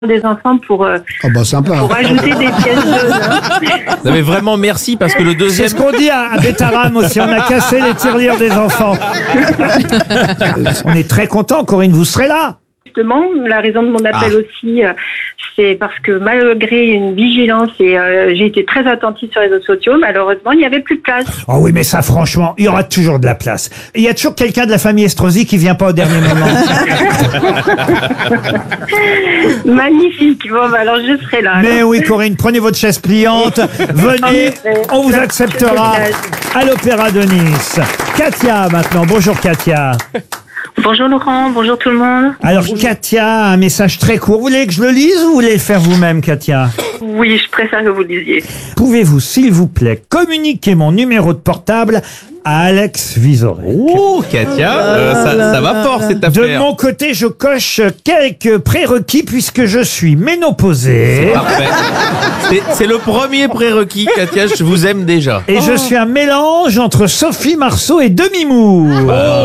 des enfants pour Sympa. pour ajouter des pièces jaunes. Non mais vraiment merci parce que le C'est deuxième... ce qu'on dit à Bétaram aussi, on a cassé les tirelires des enfants. On est très content, Corinne, vous serez là. Justement, la raison de mon appel aussi, c'est parce que malgré une vigilance et j'ai été très attentive sur les réseaux sociaux, malheureusement, il n'y avait plus de place. Oh oui, mais ça, franchement, il y aura toujours de la place. Il y a toujours quelqu'un de la famille Estrosi qui vient pas au dernier moment. Magnifique. Bon, bah, alors je serai là. Mais alors. oui, Corinne, prenez votre chaise pliante, venez, on vous acceptera à l'Opéra de Nice. Katia, maintenant. Bonjour, Katia. Bonjour Laurent, bonjour tout le monde. Alors, Katia, un message très court. Vous voulez que je le lise ou vous voulez le faire vous-même, Katia? Oui, je préfère que vous le disiez. Pouvez-vous, s'il vous plaît, communiquer mon numéro de portable à Alex Vizorek? Oh Katia, ça va fort cette De affaire. mon côté, je coche quelques prérequis puisque je suis ménopausée Parfait. C'est le premier prérequis, Katia, je vous aime déjà. et je suis un mélange entre Sophie Marceau et Demi Moore.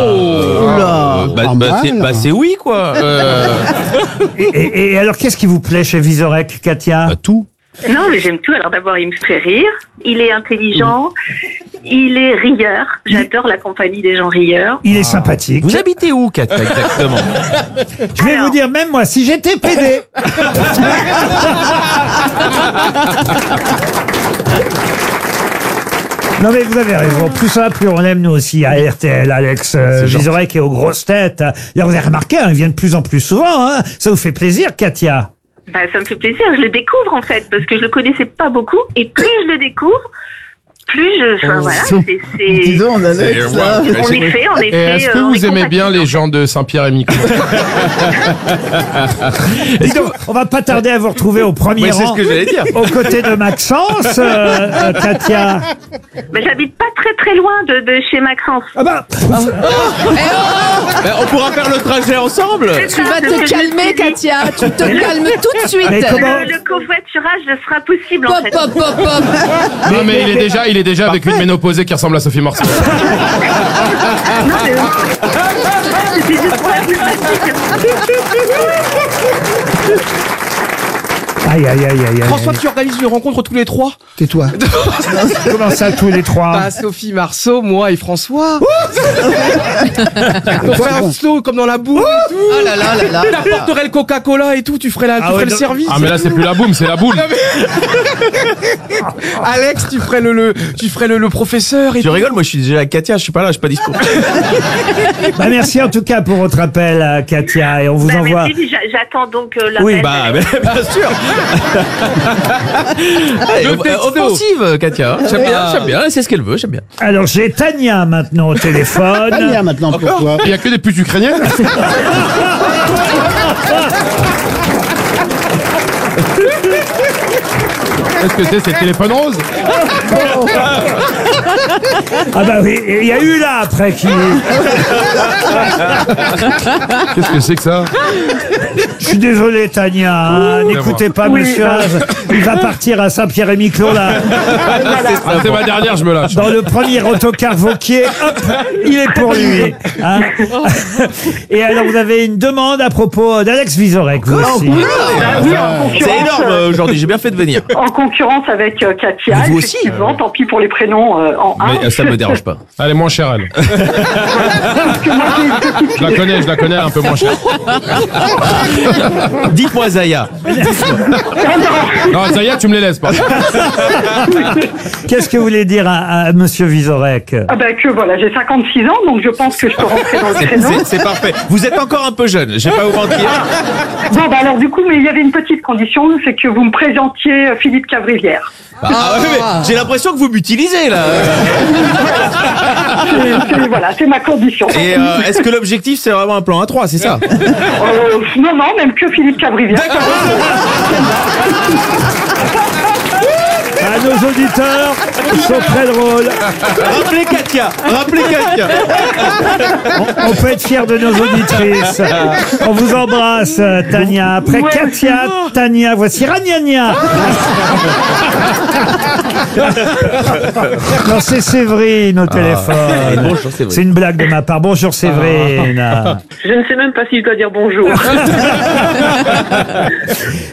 C'est oui quoi. Et alors, qu'est-ce qui vous plaît chez Vizorek, Katia? Tout. Non, mais j'aime tout. Alors d'abord, il me fait rire. Il est intelligent. Il est rieur. J'adore la compagnie des gens rieurs. Il est sympathique. Vous habitez où, Katia, exactement? Je vais vous dire, même moi, si j'étais PD. Non mais vous avez raison, plus ça va, plus on l'aime nous aussi à RTL, Alex Vizorek et aux grosses têtes. D'ailleurs, vous avez remarqué, il vient de plus en plus souvent, hein. Ça vous fait plaisir, Katia? Bah, ça me fait plaisir. Je le découvre en fait parce que je le connaissais pas beaucoup. Et plus je le découvre, plus je. Enfin voilà, Dis donc, Alex, là. En effet, Et est-ce que on vous est aimez bien compatibles. les gens de Saint-Pierre et Miquelon? Dis donc, on va pas tarder à vous retrouver au premier Oui, c'est rang, ce que j'allais dire. aux côtés de Maxence, Katia. Bah, j'habite pas très très loin de chez Maxence. Ah bah, On pourra faire le trajet ensemble. Tu vas te calmer, Katia. Tu te calmes tout de suite. mais comment... Le covoiturage sera possible en Pop, fait. pop, pop, pop. Non, mais il est déjà avec une ménopausée qui ressemble à Sophie Marceau. Non, mais c'était juste pour la pratique. Aïe, aïe, aïe, aïe, aïe. François, tu organises une rencontre tous les trois? Tais-toi. Comment ça, tous les trois? Bah, Sophie Marceau, moi et François. On ferait un slow comme dans la boum et tout. Oh là là là là. Tu apporterais le Coca-Cola et tout, tu ferais, Ah ouais, le non. service. Ah mais là c'est plus la boum, c'est la boule. Alex, tu ferais le professeur et Tu rigoles, moi je suis déjà avec Katia, je suis pas là, je suis pas dispo. Bah, merci en tout cas pour votre appel, Katia, et on vous Bah, envoie... merci, j'attends donc l'appel. Oui, Bah, bien sûr. Offensive, Katia. J'aime bien, c'est ce qu'elle veut, j'aime bien. Alors, j'ai Tania maintenant au téléphone. Tania, maintenant, pourquoi? il y a que des putes ukrainiennes. Qu'est-ce que c'est le téléphone rose? Ah bah oui, et il y a eu là après qui... Qu'est-ce que c'est que ça? Je suis désolé, Tania, hein, n'écoutez pas Monsieur Haas, il va partir à Saint-Pierre-et-Miquelon là. C'est ma dernière, je me lâche. Dans le premier autocar Vauquier, hop, il est pour lui. Hein. Et alors, vous avez une demande à propos d'Alex Vizorek, vous aussi. Oui, en concurrence, C'est énorme aujourd'hui, j'ai bien fait de venir. En concurrence avec Katia, Mais vous aussi. effectivement, tant pis pour les prénoms en un. Mais ça me dérange pas. Elle est moins chère, elle. Je la connais, un peu moins chère. Dites-moi Zaya. Non, Zaya, tu me les laisses, pas. Qu'est-ce que vous voulez dire à Monsieur Vizorek? Ah bah que voilà, j'ai 56 ans, donc je pense que je peux rentrer dans le créneau. C'est parfait. Vous êtes encore un peu jeune, je vais pas vous mentir. Bon bah alors du coup, mais il y avait une petite condition, c'est que vous me présentiez Philippe Cavrivière. Ah ouais, mais j'ai l'impression que vous m'utilisez là. Voilà, c'est ma condition. Et est-ce que l'objectif c'est vraiment un plan A3, c'est ça? Non, même que Philippe Cavrivière. À nos auditeurs, ils sont très drôles. Rappelez Katia. On peut être fiers de nos auditrices. On vous embrasse, Tania. Après Ouais, Katia, Tania, voici Ragnagna. Non, c'est Séverine au téléphone. Bonjour, Séverine. C'est une blague de ma part. Bonjour Séverine. Je ne sais même pas si je dois dire bonjour.